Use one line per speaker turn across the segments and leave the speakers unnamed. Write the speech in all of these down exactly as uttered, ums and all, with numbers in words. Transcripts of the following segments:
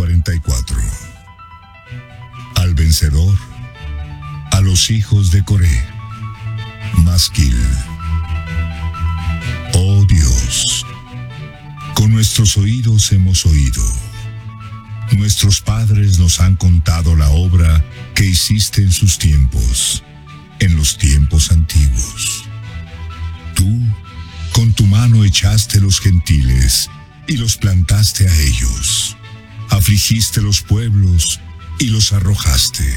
cuarenta y cuatro. Al vencedor, a los hijos de Coré, Masquil. Oh Dios, con nuestros oídos hemos oído. Nuestros padres nos han contado la obra que hiciste en sus tiempos, en los tiempos antiguos. Tú, con tu mano echaste los gentiles y los plantaste a ellos. Afligiste los pueblos y los arrojaste.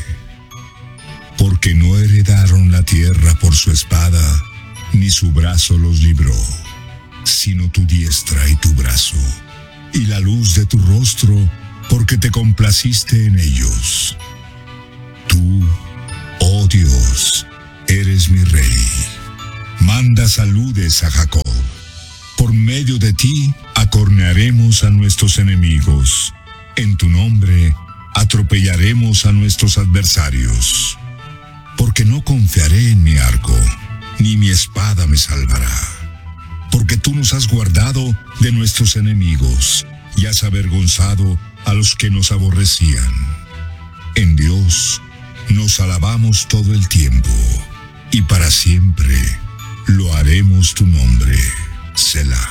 Porque no heredaron la tierra por su espada, ni su brazo los libró, sino tu diestra y tu brazo, y la luz de tu rostro, porque te complaciste en ellos. Tú, oh Dios, eres mi rey. Manda saludes a Jacob. Por medio de ti acornearemos a nuestros enemigos. En tu nombre atropellaremos a nuestros adversarios. Porque no confiaré en mi arco, ni mi espada me salvará. Porque tú nos has guardado de nuestros enemigos y has avergonzado a los que nos aborrecían. En Dios nos alabamos todo el tiempo, y para siempre lo haremos tu nombre, Selah.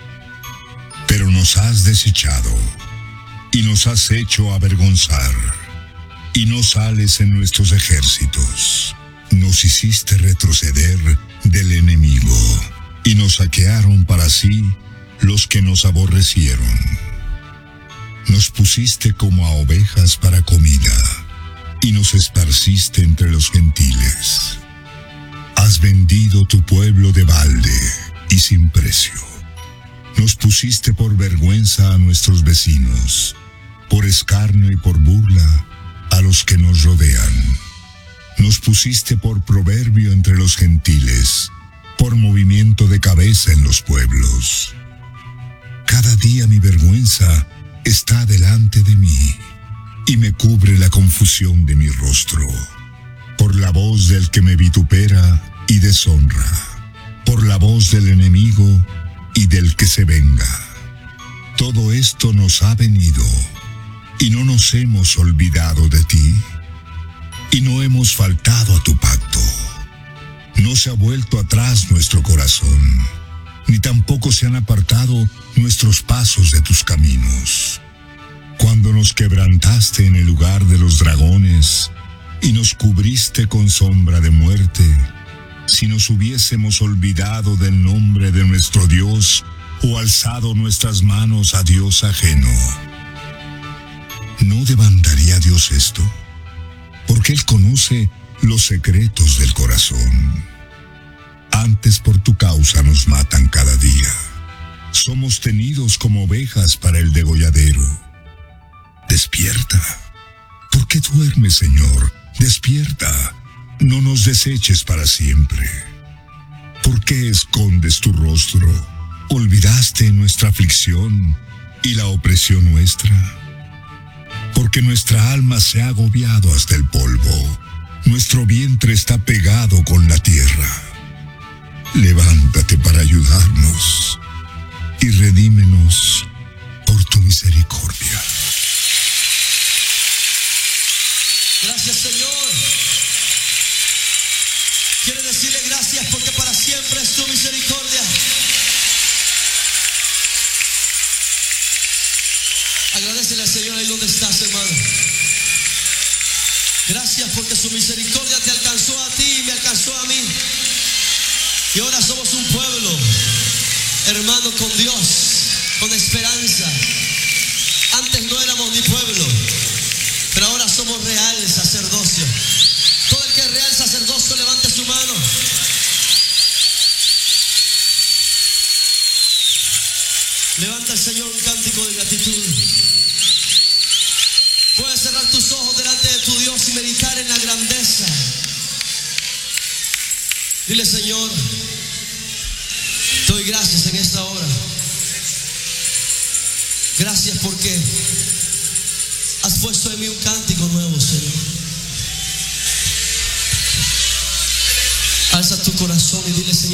Pero nos has desechado, y nos has hecho avergonzar, y no sales en nuestros ejércitos. Nos hiciste retroceder del enemigo, y nos saquearon para sí los que nos aborrecieron. Nos pusiste como a ovejas para comida, y nos esparciste entre los gentiles. Has vendido tu pueblo de balde y sin precio. Nos pusiste por vergüenza a nuestros vecinos, por escarnio y por burla a los que nos rodean. Nos pusiste por proverbio entre los gentiles, por movimiento de cabeza en los pueblos. Cada día mi vergüenza está delante de mí, y me cubre la confusión de mi rostro, por la voz del que me vitupera y deshonra, por la voz del enemigo y del que se venga. Todo esto nos ha venido, y no nos hemos olvidado de ti, y no hemos faltado a tu pacto. No se ha vuelto atrás nuestro corazón, ni tampoco se han apartado nuestros pasos de tus caminos. Cuando nos quebrantaste en el lugar de los dragones, y nos cubriste con sombra de muerte, si nos hubiésemos olvidado del nombre de nuestro Dios, o alzado nuestras manos a Dios ajeno. ¿No demandaría Dios esto? Porque Él conoce los secretos del corazón. Antes por tu causa nos matan cada día. Somos tenidos como ovejas para el degolladero. Despierta. ¿Por qué duermes, Señor? Despierta. No nos deseches para siempre. ¿Por qué escondes tu rostro? ¿Olvidaste nuestra aflicción y la opresión nuestra? Porque nuestra alma se ha agobiado hasta el polvo. Nuestro vientre está pegado con la tierra. Levántate para ayudarnos y redímenos por tu misericordia.
Gracias, Señor. Quiero decirle gracias porque para siempre es tu misericordia. Agradecele al Señor ahí donde estás, hermano. Gracias porque su misericordia te alcanzó a ti y me alcanzó a mí. Y ahora somos un pueblo, hermano, con Dios, con esperanza. Antes no éramos ni pueblo, pero ahora somos real sacerdocio. Todo el que es real sacerdocio, levante su mano. Levanta al Señor un cántico de gratitud. Puedes cerrar tus ojos delante de tu Dios y meditar en la grandeza. Dile: Señor, te doy gracias en esta hora. Gracias porque has puesto en mí un cántico nuevo, Señor. Alza tu corazón y dile: Señor,